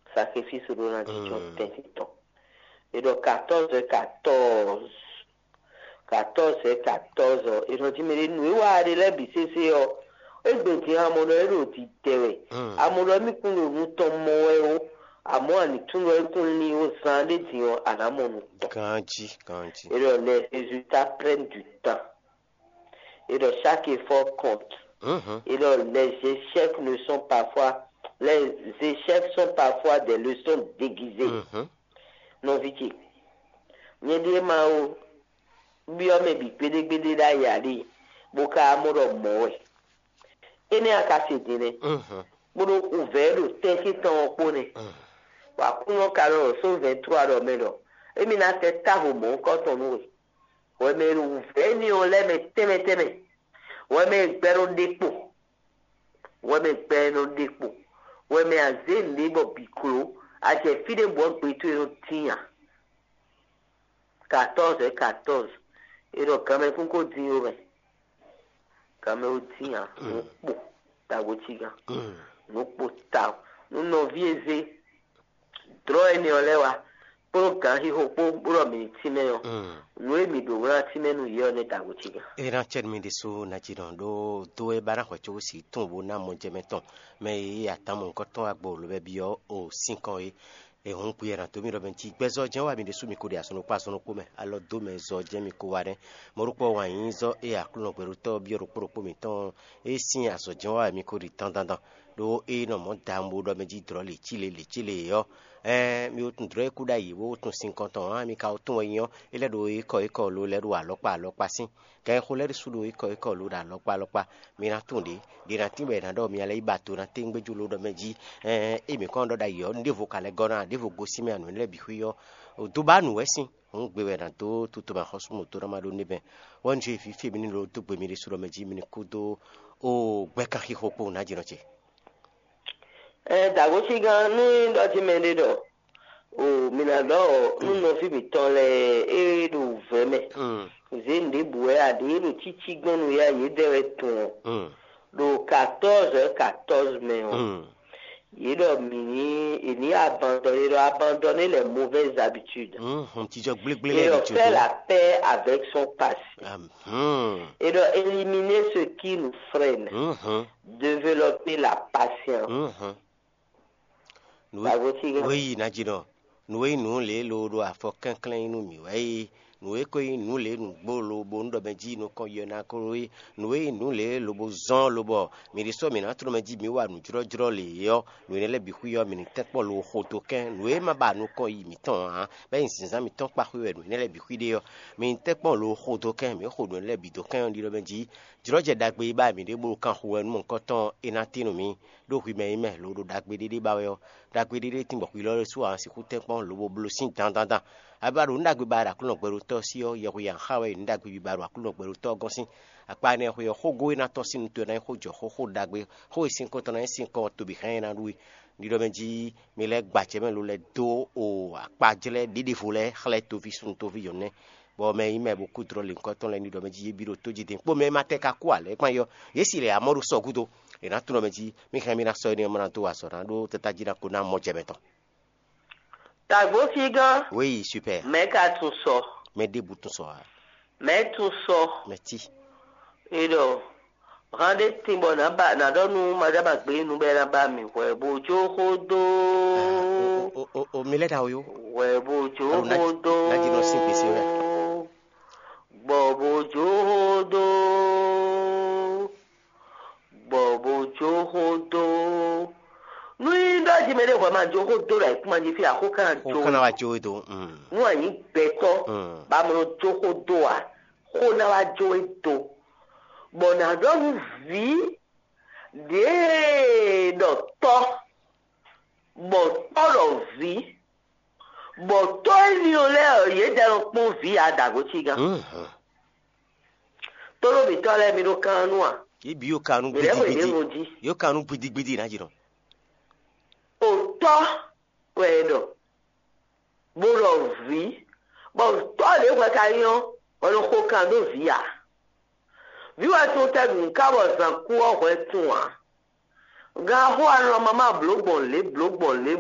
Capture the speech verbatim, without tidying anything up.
sacrifice Roland John Tennyson. Et donc quatorze quatorze quatorze quatorze et donc mais nous wa de la B C C o e gbe ti amono ero ti tewe amono mi kun lo mu ton mo e o amo ani tun lo kun ni o san de ti o anamono kanji kanji et donc les résultats prennent du temps et donc chaque effort compte. Mm-hmm. Et donc les échecs ne sont parfois les échecs sont parfois des leçons déguisées. Mm-hmm. Non viti nyede ma o bi o me bi pede pede da yari boka amoro mowe ene aka se dine mhm bodo uvero teki ton opone wa kuno karo so vingt-trois do melo emi na te taho mo ko ton we we me ru veni o le me teme teme we me gbero depo we me gbero depo we me azen libo bikuro a je fide bo pe tu e tinya quatorze quatorze et donc quand même qu'on dit au quand même au tien nous po ta gotiga nous po ta nous non vieze droit ni olewa pour quand il faut pour mi timeo nous mi do na timenu yo ne ta gotiga et na chen mi de so na chirondo do e bara ko cho si tumbo na mo jemeton mais atamo ko ton agbo lo be bio o cinq ans e hon puyera to mi roben ti gbezo jen wa mi de sumi ko de asono pa asono ko me alo do me zo jen mi ko wa re mo ru po wa yin zo e akuno peru to bi ro po po mi ton e sin aso jen wa mi ko ri tan dan dan do e no mo da mo do me ji dro le chi le le chi le yo eh mi o tun dro e ku da yi wo tun cinquante ans mi ka o tun yan ele do e ko e ko lo le ru alopa alopa sin ke ko le su do e ko e ko lo da alopa alopa mi na tun de de na ti be na do mi ale ibato na te ngbeju lo do me ji eh e mi kon do da yo ndi vocale gona ndi vo gosi mi anu le bi huyo o do ba nu wesin on gbe we na to tutu ba hosumo to ma do ni be won je fi fi mi ni lo to gbe mi ri su do me ji mi ni ku do o gbe kan hi hopo na jiro che eh da go si gan ni do ti me de do o mi na do nu no fi mi ton le e do ve me mm zindi buwe adi lo titi gonu ya ye de ton mm do quatorze quatorze mai mm il a mini il y a abandonné il a abandonné les mauvaises habitudes mm ti jo gble gble il a fait la paix avec son passé mm il a éliminé ce qui nous freine mm développer la patience mm oui na jino nous nous les lo afo kankan inu mi wai nous e ko nu le nu bolo bo ndo meji no ko yona ko ri nu e nu le lo bo zon lo bo mi ri so mi na tro meji mi wa nu juro juro le yo nu le bi ku yo mi ni te po lo ho to ken nu e ma ba nu ko yi mi ton han be nsin za mi ton pa ku e nu le bi ku de yo mi te po lo ho to ken mi ho nu le bi to ken di lo meji juro je dagbe ba mi de bo kan ho en mo ko ton ina tinu mi do ku me me lo do dagbe de de ba yo dagbe de de tin bo ku lo so an si ku te po lo bo blo sin dan dan dan abaru ndagbe bara kuno gberu to si o ye yan hawe ndagbe baru kuno gberu to gosin apa ne ho yo hogo ina to sin to na ho jo ho ho dagbe ho sin ko to na sin ko to bi han na lui ni do menji mi le gbache me lo le do o apa jele didi fule khale to vi sun to vi yone bo me ime bo kudro le ko to le ni do menji ye biro to jidin po me mate ka kwa le pan yo yesi le amoru so gudo e na to menji mi khan mi na so ni mo na to wa so na do tetajira ko na mo jebeton. Tagotiga. Oui, super. Mais qu'à tout ça. Mais des boutons ça. Mais tout ça. Merci. Et donc, rendez timbo na ba na do nu madaba gbe nu be na ba mi we bojo hodo. O o o mi le da yo. We bojo hodo. Na jino sin pese we. Bo bojo hodo. Bo bojo hodo. Nous doit me le vraiment jo do la kuma ji fi akoka jo kana wa jo do mm nu ayin beto ba mo jo do a ko na wa jo do bona do vi de docteur bo toro vi bo to ni o le ye da ro po vi adago chiga mm toro bi to le mi do kanu a ibi yo kanu gidi yo kanu gidi gidi na jiro òótọ́ wẹ̀dọ̀ gbọ́dọ̀ ví bọ́ tọ́ lè wẹ́ ká yán ọlọ́kọ́ kan ló ví à bí wọ́n tún tẹ̀gùn káwọ̀ sàn kú ọ̀hún ẹ̀ tún wá ga hó àrùn ọmọ máa blógbọ̀n lé blógbọ̀n lé